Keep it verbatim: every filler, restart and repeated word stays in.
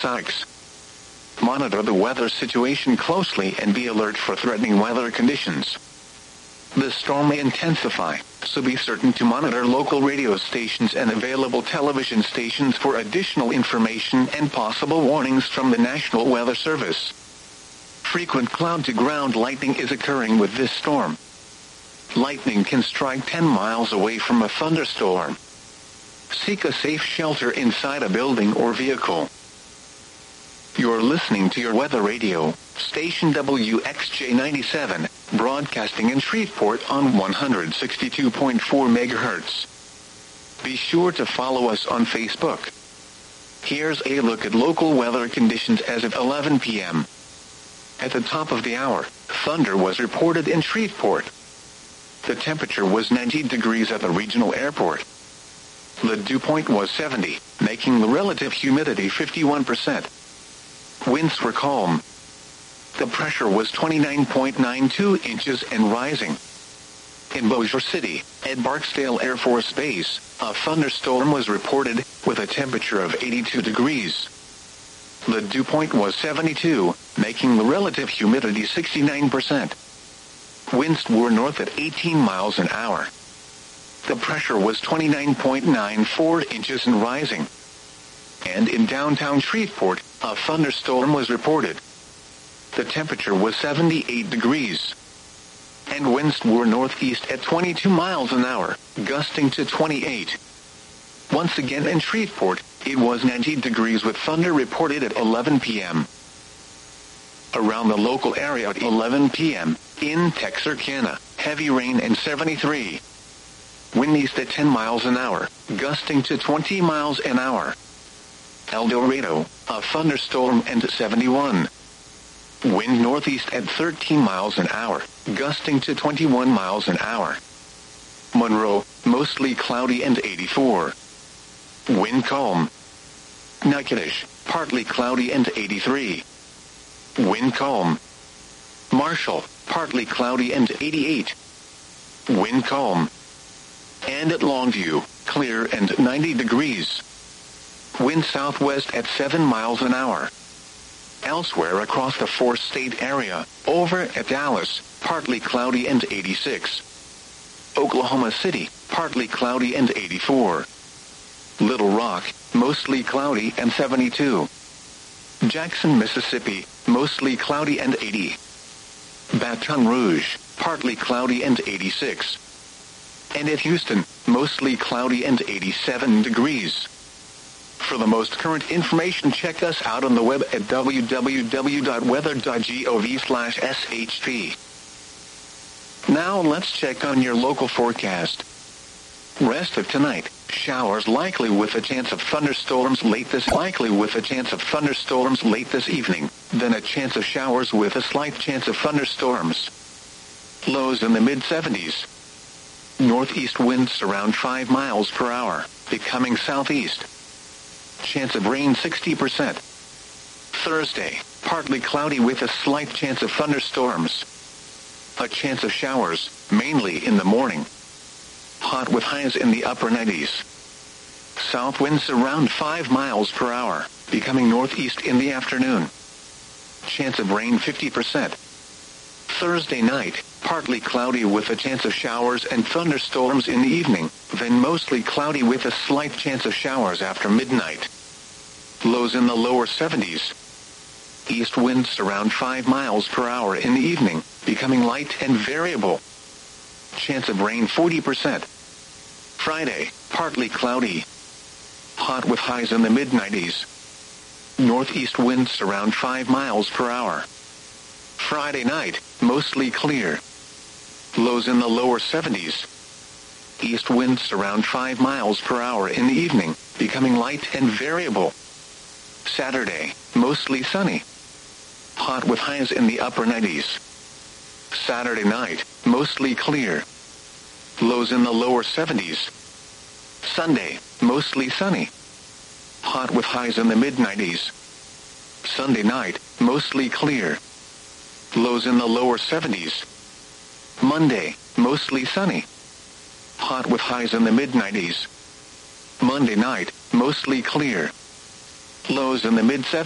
Sykes. Monitor the weather situation closely and be alert for threatening weather conditions. The storm may intensify, so be certain to monitor local radio stations and available television stations for additional information and possible warnings from the National Weather Service. Frequent cloud-to-ground lightning is occurring with this storm. Lightning can strike ten miles away from a thunderstorm. Seek a safe shelter inside a building or vehicle. You're listening to your weather radio, station W X J ninety-seven, broadcasting in Shreveport on one hundred sixty-two point four megahertz. Be sure to follow us on Facebook. Here's a look at local weather conditions as of eleven p.m. At the top of the hour, thunder was reported in Shreveport. The temperature was ninety degrees at the regional airport. The dew point was seventy, making the relative humidity fifty-one percent. Winds were calm. The pressure was twenty-nine point nine two inches and rising. In Bossier City, at Barksdale Air Force Base, a thunderstorm was reported, with a temperature of eighty-two degrees. The dew point was seventy-two, making the relative humidity sixty-nine percent. Winds were north at eighteen miles an hour. The pressure was twenty-nine point nine four inches and rising. And in downtown Shreveport, a thunderstorm was reported. The temperature was seventy-eight degrees. And winds were northeast at twenty-two miles an hour, gusting to twenty-eight. Once again in Shreveport, it was ninety degrees with thunder reported at eleven p.m. Around the local area at eleven p.m., in Texarkana, heavy rain and seventy-three. Wind east at ten miles an hour, gusting to twenty miles an hour. El Dorado, a thunderstorm and seventy-one. Wind northeast at thirteen miles an hour, gusting to twenty-one miles an hour. Monroe, mostly cloudy and eighty-four. Wind calm. Natchitoches, partly cloudy and eighty-three. Wind calm. Marshall, partly cloudy and eighty-eight. Wind calm. And at Longview, clear and ninety degrees. Wind southwest at seven miles an hour. Elsewhere across the four-state area, over at Dallas, partly cloudy and eighty-six. Oklahoma City, partly cloudy and eighty-four. Little Rock, mostly cloudy and seventy-two. Jackson, Mississippi, mostly cloudy and eighty. Baton Rouge, partly cloudy and eighty-six. And at Houston, mostly cloudy and eighty-seven degrees. For the most current information, check us out on the web at w w w dot weather dot gov slash s h p. Now let's check on your local forecast. Rest of tonight, showers likely with a chance of thunderstorms late this likely with a chance of thunderstorms late this evening, then a chance of showers with a slight chance of thunderstorms. Lows in the mid seventies. Northeast winds around five miles per hour, becoming southeast. Chance of rain sixty percent. Thursday, partly cloudy with a slight chance of thunderstorms. A chance of showers, mainly in the morning. Hot with highs in the upper nineties. South winds around five miles per hour, becoming northeast in the afternoon. Chance of rain fifty percent. Thursday night, partly cloudy with a chance of showers and thunderstorms in the evening, then mostly cloudy with a slight chance of showers after midnight. Lows in the lower seventies. East winds around five miles per hour in the evening, becoming light and variable. Chance of rain forty percent. Friday, partly cloudy. Hot with highs in the mid nineties. Northeast winds around five miles per hour. Friday night, mostly clear. Lows in the lower seventies. East winds around five miles per hour in the evening, becoming light and variable. Saturday, mostly sunny. Hot with highs in the upper nineties. Saturday night, mostly clear. Lows in the lower seventies. Sunday, mostly sunny. Hot with highs in the mid nineties. Sunday night, mostly clear. Lows in the lower seventies. Monday, mostly sunny. Hot with highs in the mid nineties. Monday night, mostly clear. Lows in the mid seventies.